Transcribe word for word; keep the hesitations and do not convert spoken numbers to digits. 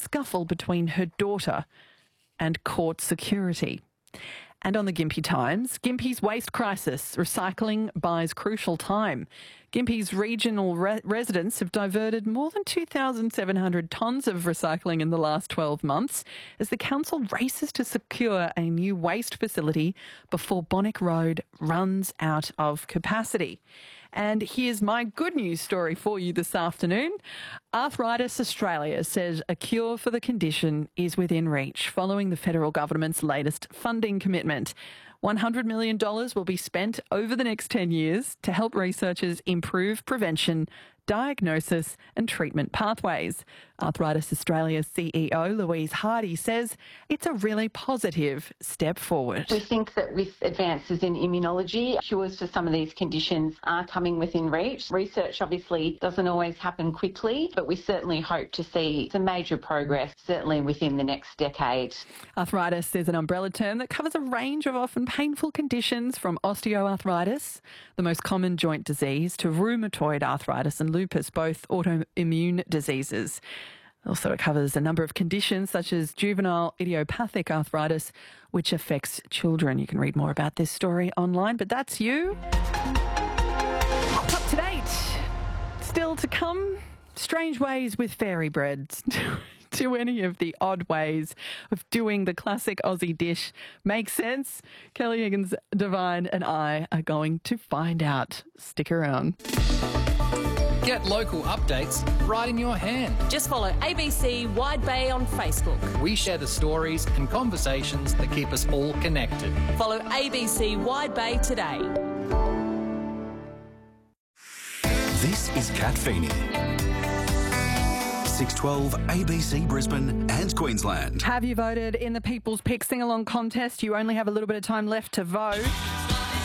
scuffle between her daughter and court security. And on the Gympie Times, Gympie's waste crisis. Recycling buys crucial time. Gympie's regional re- residents have diverted more than two thousand seven hundred tonnes of recycling in the last twelve months as the council races to secure a new waste facility before Bonnick Road runs out of capacity. And here's my good news story for you this afternoon. Arthritis Australia says a cure for the condition is within reach following the federal government's latest funding commitment. one hundred million dollars will be spent over the next ten years to help researchers improve prevention, diagnosis and treatment pathways. Arthritis Australia's C E O, Louise Hardy, says it's a really positive step forward. We think that with advances in immunology, cures for some of these conditions are coming within reach. Research obviously doesn't always happen quickly, but we certainly hope to see some major progress, certainly within the next decade. Arthritis is an umbrella term that covers a range of often painful conditions from osteoarthritis, the most common joint disease, to rheumatoid arthritis and lupus, both autoimmune diseases. Also, it covers a number of conditions such as juvenile idiopathic arthritis, which affects children. You can read more about this story online, but that's you. Up to date. Still to come, strange ways with fairy bread. Do any of the odd ways of doing the classic Aussie dish make sense? Kelly Higgins, Divine and I are going to find out. Stick around. Get local updates right in your hand. Just follow A B C Wide Bay on Facebook. We share the stories and conversations that keep us all connected. Follow A B C Wide Bay today. This is Kat Feeney. six twelve A B C Brisbane and Queensland. Have you voted in the People's Pick Sing-Along contest? You only have a little bit of time left to vote.